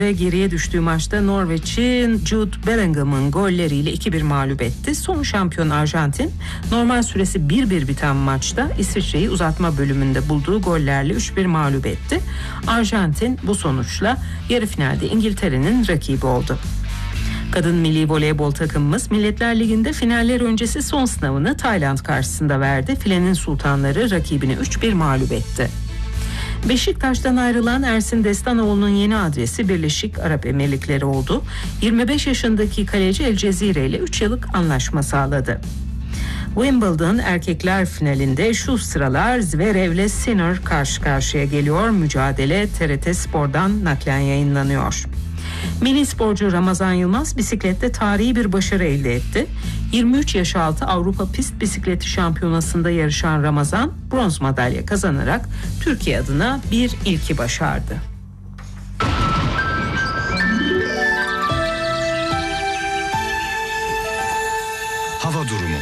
Geriye düştüğü maçta Norveç'in Jude Bellingham'ın golleriyle 2-1 mağlup etti. Son şampiyon Arjantin normal süresi 1-1 biten maçta İsviçre'yi uzatma bölümünde bulduğu gollerle 3-1 mağlup etti. Arjantin bu sonuçla yarı finalde İngiltere'nin rakibi oldu. Kadın milli voleybol takımımız Milletler Ligi'nde finaller öncesi son sınavını Tayland karşısında verdi. Filenin sultanları rakibini 3-1 mağlup etti. Beşiktaş'tan ayrılan Ersin Destanoğlu'nun yeni adresi Birleşik Arap Emirlikleri oldu. 25 yaşındaki kaleci El Cezire ile 3 yıllık anlaşma sağladı. Wimbledon erkekler finalinde şu sıralar Zverev ile Sinner karşı karşıya geliyor. Mücadele TRT Spor'dan naklen yayınlanıyor. Milli sporcu Ramazan Yılmaz bisiklette tarihi bir başarı elde etti. 23 yaş altı Avrupa Pist Bisikleti Şampiyonası'nda yarışan Ramazan bronz madalya kazanarak Türkiye adına bir ilki başardı. Hava durumu.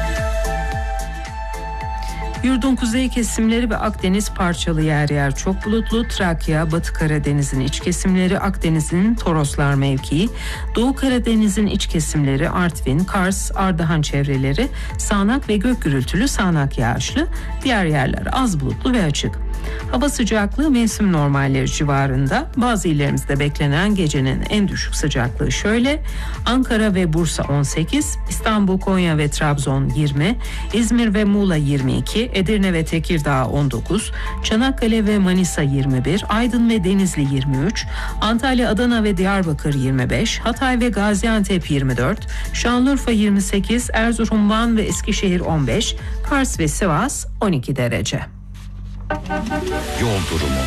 Yurdun kuzey kesimleri ve Akdeniz parçalı yer yer çok bulutlu. Trakya, Batı Karadeniz'in iç kesimleri, Akdeniz'in Toroslar mevkii, Doğu Karadeniz'in iç kesimleri, Artvin, Kars, Ardahan çevreleri sağanak ve gök gürültülü sağanak yağışlı. Diğer yerler az bulutlu ve açık. Hava sıcaklığı mevsim normalleri civarında. Bazı illerimizde beklenen gecenin en düşük sıcaklığı şöyle: Ankara ve Bursa 18, İstanbul, Konya ve Trabzon 20, İzmir ve Muğla 22, Edirne ve Tekirdağ 19, Çanakkale ve Manisa 21, Aydın ve Denizli 23, Antalya, Adana ve Diyarbakır 25, Hatay ve Gaziantep 24, Şanlıurfa 28, Erzurum, Van ve Eskişehir 15, Kars ve Sivas 12 derece. Yol durumu.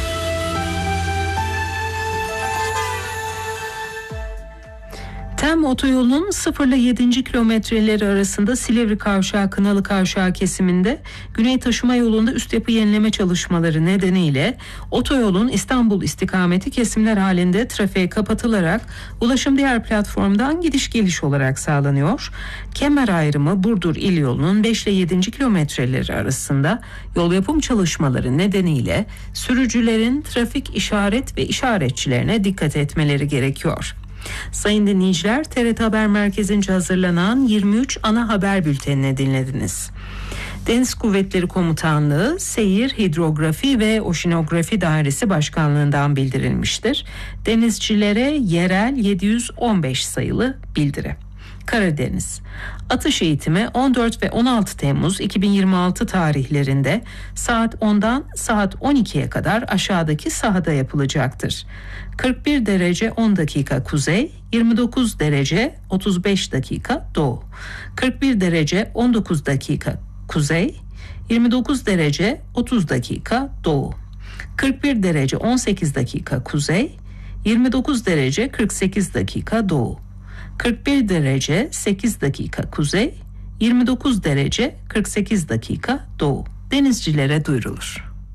TEM otoyolunun 0 ile 7. kilometreleri arasında Silivri Kavşağı Kınalı Kavşağı kesiminde Güney Taşıma Yolu'nda üst yapı yenileme çalışmaları nedeniyle otoyolun İstanbul istikameti kesimler halinde trafiğe kapatılarak ulaşım diğer platformdan gidiş geliş olarak sağlanıyor. Kemer ayrımı Burdur İl Yolu'nun 5 ile 7. kilometreleri arasında yol yapım çalışmaları nedeniyle sürücülerin trafik işaret ve işaretçilerine dikkat etmeleri gerekiyor. Sayın dinleyiciler, TRT Haber Merkezi'nce hazırlanan 23 ana haber bültenini dinlediniz. Deniz Kuvvetleri Komutanlığı Seyir, Hidrografi ve Oşinografi Dairesi Başkanlığı'ndan bildirilmiştir. Denizcilere yerel 715 sayılı bildiri. Karadeniz. Atış eğitimi 14 ve 16 Temmuz 2026 tarihlerinde saat 10'dan saat 12'ye kadar aşağıdaki sahada yapılacaktır. 41 derece 10 dakika kuzey, 29 derece 35 dakika doğu. 41 derece 19 dakika kuzey, 29 derece 30 dakika doğu. 41 derece 18 dakika kuzey, 29 derece 48 dakika doğu. 41 derece 8 dakika kuzey, 29 derece 48 dakika doğu. Denizcilere duyurulur.